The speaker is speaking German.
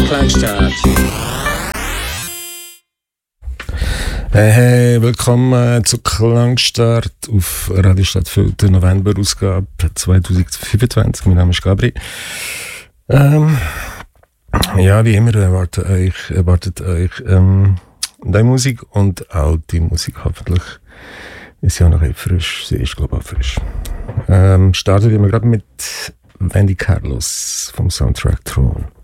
Klangstart. Hey, willkommen zu Klangstart auf Radio Stadtfilter November-Ausgabe 2025. Mein Name ist Gabri. Ja, wie immer erwartet euch die Musik und auch die Musik hoffentlich. Ist ja noch frisch, sie ist glaube ich auch frisch. Starten wir gerade mit Wendy Carlos vom Soundtrack Thron.